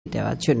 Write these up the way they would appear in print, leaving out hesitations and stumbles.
দেওয়ার জন্য।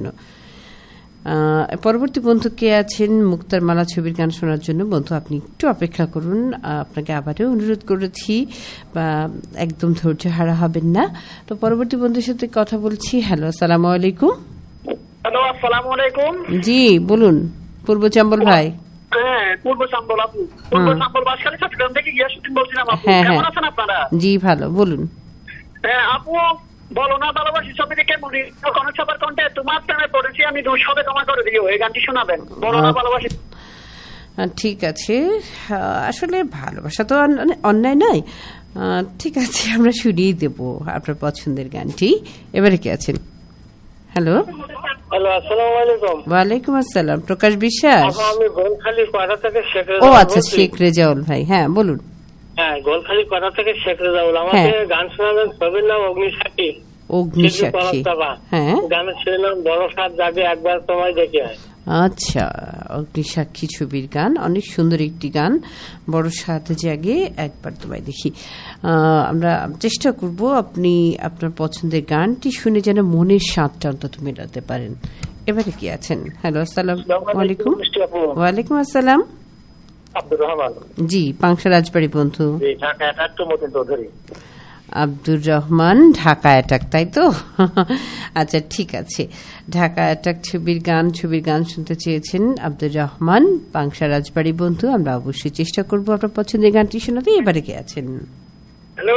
পরবর্তী বন্ধু কে আছেন মুক্তার মালা ছবির গান শোনার জন্য? বন্ধু আপনি একটু অপেক্ষা করুন, আপনাকে আবারও অনুরোধ করেছি, বা একদম ধৈর্য হারা হবেন না। তো পরবর্তী বন্ধুর সাথে কথা বলছি। হ্যালো, আসসালামু আলাইকুম। হ্যালো, আসসালামু আলাইকুম। জি বলুন, পূর্ব চাম্বল ভাই। হ্যাঁ, পূর্ব চাম্বল আপু। পূর্ব চাম্বল বাসখালী চট্টগ্রাম থেকে গিয়াসুদ্দিন বলছিলাম আপু। কেমন আছেন আপনারা? জি ভালো, বলুন। হ্যাঁ আপু, বলো না ভালোবাসি ছবি থেকে কনক সবার কণ্ঠে তোমার প্রেমে পড়েছি আমি, 200 জমা করে দিও, এই গানটি শোনাবেন। বলো না ভালোবাসি। ঠিক আছে, আসলে ভালোবাসা তো অন্যায় নয়। ঠিক আছে, আমরা শুনিয়ে দেব আপনার পছন্দের গানটি। এবারে কে আছেন? হ্যালো। হ্যালো, আসসালামু আলাইকুম। ওয়ালাইকুম আসসালাম। প্রকাশ বিশ্বাস? আমি গোলখালি পাড়া থেকে শেখ রেজাউল। ও আচ্ছা, শেখ রেজাউল ভাই, হ্যাঁ বলুন। হ্যাঁ, গোলখালি পাড়া থেকে শেখ রেজাউল। আমাকে গান শোনাবেন, ছবির নাম অগ্নিসাক্ষী। অগ্নিসাক্ষী, হ্যাঁ। গানের শিরোনাম বড় সাত জাগে একবার তোমায় দেখে হয়। আচ্ছা, অগ্নিসাক্ষী ছবির গান, অনেক সুন্দর একটি গান। বড় সাত জাগে একবার তোমায় দেখি। আমরা চেষ্টা করব আপনি আপনার পছন্দের গানটি শুনে যেন মনের স্বাদটা অন্তত মেটাতে পারেন। এবারে কি আছেন? হ্যালো, আসসালামু আলাইকুম। ওয়ালাইকুম আসসালাম। আব্দুর রহমান। জি, পাংশা রাজবাড়ি বন্ধু। ঢাকা অ্যাটাক মতিন চৌধুরী। আব্দুর রহমান, ঢাকা অ্যাটাক, তাই তো? আচ্ছা ঠিক আছে, ঢাকা অ্যাটাক ছবির গান শুনতে চেয়েছেন আব্দুর রহমান, পাংশা রাজবাড়ি বন্ধু। আমরা অবশ্যই চেষ্টা করবো আপনার পছন্দের গানটি শোনাতে। এবারে কে আছেন? হ্যালো,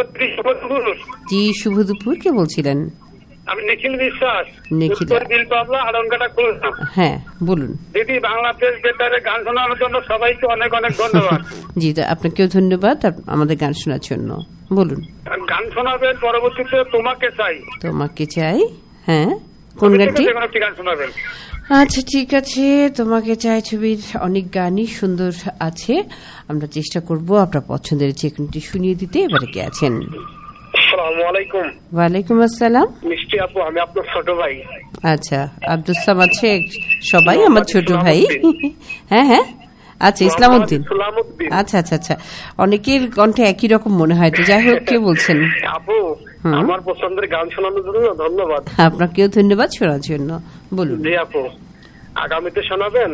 জি শুভ দুপুর, কে বলছিলেন? আমি নিখিল বিশ্বাস। নিখিল, হ্যাঁ বলুন। দিদি, বাংলাদেশ বেতারে গান শোনানোর জন্য সবাইকে অনেক অনেক ধন্যবাদ। জি, আপনাকেও ধন্যবাদ আমাদের গান শোনার জন্য। বলুন। গান শোনাবেন পরবর্তীতে তোমাকে চাই। তোমাকে চাই, হ্যাঁ। কোন গানটি? গান শোনাবেন। আচ্ছা ঠিক আছে, তোমাকে চাই ছবির অনেক গানই সুন্দর আছে, আমরা চেষ্টা করব আপনার পছন্দের যে কোনটি শুনিয়ে দিতে। এবারে কে আছেন? আসসালামু আলাইকুম। ওয়ালাইকুম আসসালাম। মিষ্টি আপু, আমি আপনার ছোট ভাই। আচ্ছা, আব্দুল সামাদ শেখ, সবাই আমার ছোট ভাই। হ্যাঁ হ্যাঁ, আচ্ছা, ইসলামউদ্দিন। আচ্ছা আচ্ছা আচ্ছা, অনেকের কণ্ঠে একই রকম মনে হয়, তো যাই হোক, কে বলছেন? আপু, আমার পছন্দের গান শোনানোর জন্য ধন্যবাদ। আপনাকেও ধন্যবাদ শোনার জন্য। বলুন। জি আপু, আগামীতে শোনাবেন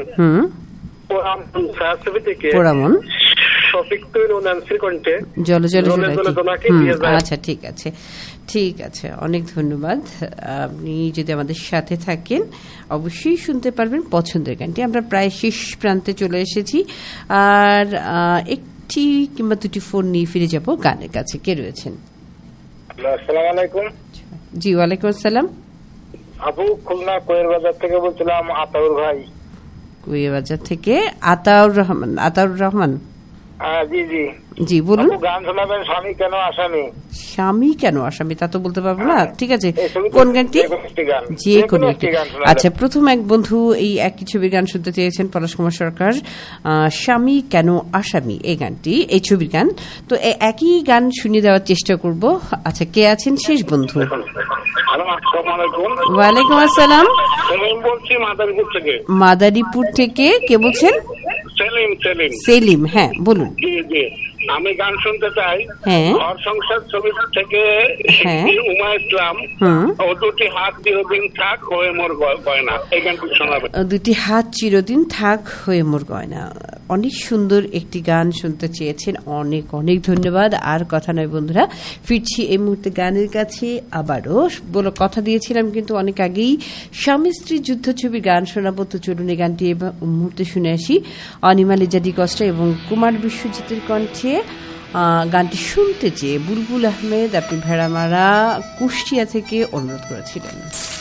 ছায়াছবি থেকে পোড়ামন, শফিক তুহিন ও ন্যান্সির কণ্ঠে জল জল জোনাকি। আচ্ছা ঠিক আছে, ঠিক আছে, অনেক ধন্যবাদ। আপনি যদি আমাদের সাথে থাকেন অবশ্যই শুনতে পারবেন পছন্দের গানটি। আমরা প্রায় শেষ প্রান্তে চলে এসেছি, আর একটি কিংবা দুটি ফোন নিয়ে ফিরে যাব গানের কাছে। কে রয়েছেন? আসসালামু আলাইকুম। জি ওয়ালাইকুম আসসালাম। আপু, খুলনা কোয়ের বাজার থেকে বলছিলাম, আতাউর ভাই। কোয়ের বাজার থেকে আতাউর রহমান। আতাউর রহমান, জি জি জি বলুন। গান শোনাবেন স্বামী কেন আসামি। স্বামী কেন আসামি, তা তো বলতে পারবো না। ঠিক আছে, কোন গানটি? যে কোনো একটি। আচ্ছা, প্রথম এক বন্ধু এই একই ছবির গান শুনতে চেয়েছেন, পলাশ কুমার সরকার, স্বামী কেন আসামি, এই গানটি, এই ছবির গান। তো একই গান শুনিয়ে দেওয়ার চেষ্টা করব। আচ্ছা, কে আছেন শেষ বন্ধু? ওয়ালাইকুম আসসালাম। বলছি মাদারীপুর থেকে। মাদারীপুর থেকে কে বলছেন? সেলিম। সেলিম, হ্যাঁ বলুন। জি জি, আমি গান শুনতে চাই ঘর সংসার ছবি থেকে উমা ইসলাম, ও দুটি হাত চিরদিন থাক হয়ে মোর গয়না, এই গানটি শোনাবেন। দুটি হাত চিরদিন থাক হয়ে মোর গয়না, অনেক সুন্দর একটি গান শুনতে চেয়েছেন, অনেক অনেক ধন্যবাদ। আর কথা নয় বন্ধুরা, ফিরছি এই মুহূর্তে গানের কাছে আবারও। বলে কথা দিয়েছিলাম কিন্তু অনেক আগেই স্বামী স্ত্রী যুদ্ধ ছবির গান শোনাবো, তো চলুন এই গানটি মুহূর্তে শুনে আসি। অনিমা লিজাদি কস্টা এবং কুমার বিশ্বজিতের কণ্ঠে গানটি শুনতে চেয়ে বুলবুল আহমেদ, আপনি ভেড়ামারা কুষ্টিয়া থেকে অনুরোধ করেছিলেন।